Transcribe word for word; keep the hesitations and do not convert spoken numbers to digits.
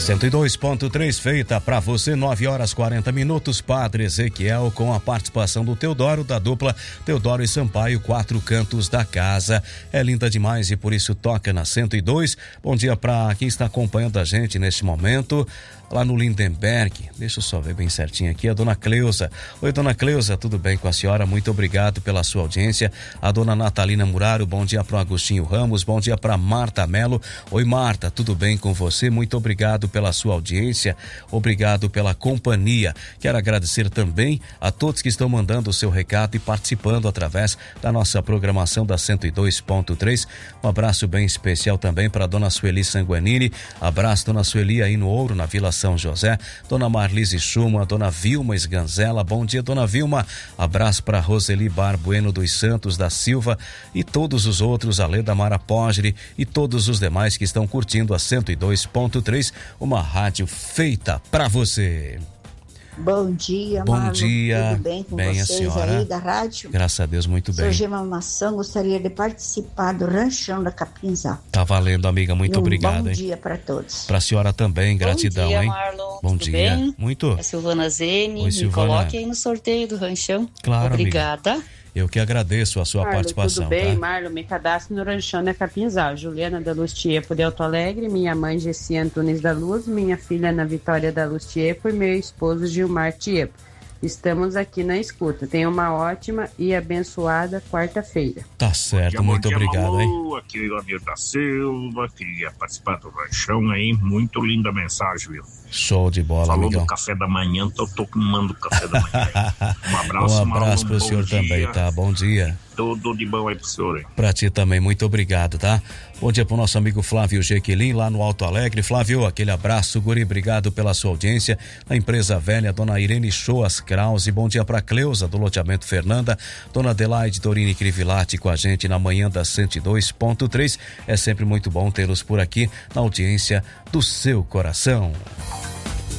cento e dois ponto três feita para você, nove horas quarenta minutos. Padre Ezequiel com a participação do Teodoro, da dupla Teodoro e Sampaio, Quatro Cantos da Casa. É linda demais e por isso toca na cento e dois. Bom dia para quem está acompanhando a gente neste momento lá no Lindenberg. Deixa eu só ver bem certinho aqui, a dona Cleusa. Oi, dona Cleusa, tudo bem com a senhora? Muito obrigado pela sua audiência. A dona Natalina Muraro, bom dia para o Agostinho Ramos, bom dia para Marta Melo. Oi, Marta, tudo bem com você? Muito obrigado pela sua audiência, obrigado pela companhia. Quero agradecer também a todos que estão mandando o seu recado e participando através da nossa programação da cento e dois ponto três. Um abraço bem especial também para dona Sueli Sanguanini. Abraço, dona Sueli, aí no Ouro, na Vila São José. Dona Marlise Schuma, dona Vilma Esganzela, bom dia, dona Vilma. Abraço para Roseli Barbueno dos Santos da Silva e todos os outros, Aleda Mara Pogre e todos os demais que estão curtindo a cento e dois ponto três, uma rádio feita para você. Bom dia, Bom Marlon. dia. Tudo bem com bem, vocês a senhora? aí da rádio? Graças a Deus, muito bem. Sou Gema Maçã, gostaria de participar do Ranchão da Capinzá. Tá valendo, amiga, muito e um obrigado. Bom hein? dia para todos. Pra senhora também, gratidão, bom dia, hein? Marlon. Bom Tudo dia. Bem? Muito. É Silvana Zene. Oi, Me Silvana. coloque aí no sorteio do Ranchão. Claro, Obrigada. amiga. Eu que agradeço a sua Marlon, participação. tudo bem, tá? Marlon? Me cadastro no Ranchão da Capinzal. Juliana da Luz Tiepo de Alto Alegre, minha mãe Gessi Antunes da Luz, minha filha Ana Vitória da Luz Tiepo e meu esposo Gilmar Tiepo. Estamos aqui na escuta. Tenha uma ótima e abençoada quarta-feira. Tá certo, dia, muito dia, obrigado, Malu. hein? Aqui é o Amir da Silva, queria participar do Ranchão aí, muito linda mensagem, viu? Show de bola, Falou amigão. do café da manhã, então eu tô tomando café da manhã aí. Um abraço, Um abraço Malu, pro bom senhor dia. também, tá? Bom dia. Tudo de bom aí pro senhor, hein? Pra ti também, muito obrigado, tá? Bom dia pro nosso amigo Flávio Jequelim, lá no Alto Alegre. Flávio, aquele abraço, guri, obrigado pela sua audiência. A empresa velha, dona Irene Choas Krause, bom dia pra Cleusa, do loteamento Fernanda. Dona Adelaide Dorini Crivilati com a gente na manhã da cento e dois ponto três. É sempre muito bom tê-los por aqui, na audiência do seu coração.